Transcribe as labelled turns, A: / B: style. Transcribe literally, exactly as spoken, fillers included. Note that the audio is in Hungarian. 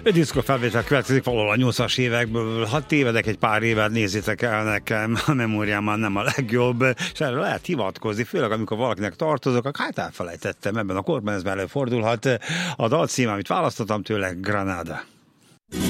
A: Diszkó felvétel következik valahol a nyolcvanas évekből. Ha tévedek egy pár évet, nézzétek el nekem, a memóriám már nem a legjobb, és erre lehet hivatkozni, főleg amikor valakinek tartozok, akkor hát elfelejtettem, ebben a korban ez már előfordulhat. A dal cím, amit választottam tőle, Granada.